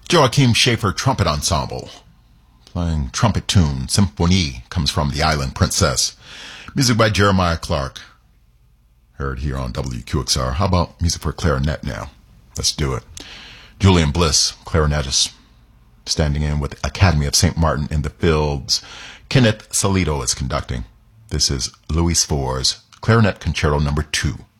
Joachim Schaefer Trumpet Ensemble, playing trumpet tune. Symphonie comes from The Island Princess. Music by Jeremiah Clark. Heard here on WQXR. How about music for clarinet now? Let's do it. Julian Bliss, clarinetist, standing in with Academy of St. Martin in the Fields. Kenneth Salito is conducting. This is Louis Fors, Clarinet Concerto No. 2.